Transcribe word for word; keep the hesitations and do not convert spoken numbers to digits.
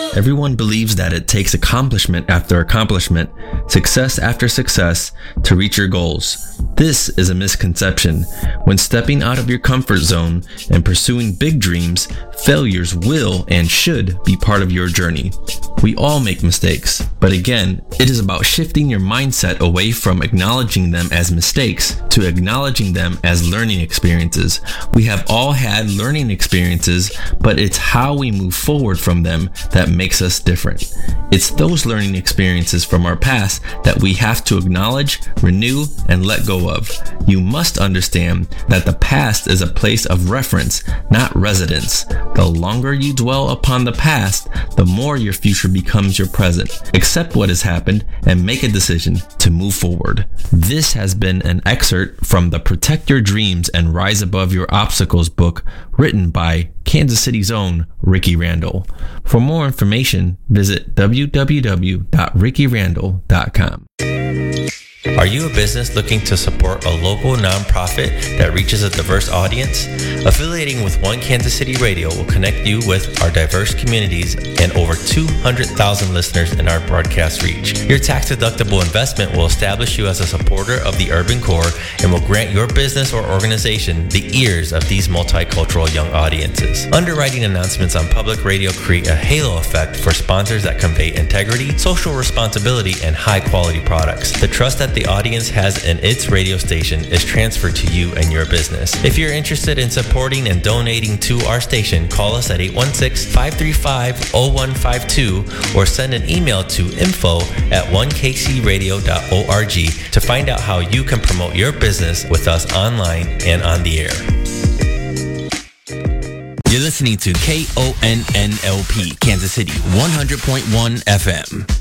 Everyone believes that it takes accomplishment after accomplishment, success after success, to reach your goals. This is a misconception. When stepping out of your comfort zone and pursuing big dreams, failures will and should be part of your journey. We all make mistakes, but again, it is about shifting your mindset away from acknowledging them as mistakes to acknowledging them as learning experiences. We have all had learning experiences, but it's how we move forward from them that makes us different. It's those learning experiences from our past that we have to acknowledge, renew, and let go of. You must understand that the past is a place of reference, not residence. The longer you dwell upon the past, the more your future becomes your present. Accept what has happened and make a decision to move forward. This has been an excerpt from the Protect Your Dreams and Rise Above Your Obstacles book, written by Kansas City's own Ricky Randall. For more information, visit w w w dot ricky randall dot com. Are you a business looking to support a local nonprofit that reaches a diverse audience? Affiliating with One Kansas City Radio will connect you with our diverse communities and over two hundred thousand listeners in our broadcast reach. Your tax-deductible investment will establish you as a supporter of the urban core and will grant your business or organization the ears of these multicultural young audiences. Underwriting announcements on public radio create a halo effect for sponsors that convey integrity, social responsibility, and high-quality products. The trust that the audience has in its radio station is transferred to you and your business. If you're interested in supporting and donating to our station, call us at eight one six, five three five, zero one five two or send an email to info at one k c radio dot org to find out how you can promote your business with us online and on the air. You're listening to K O N N L P, Kansas City, one hundred point one F M.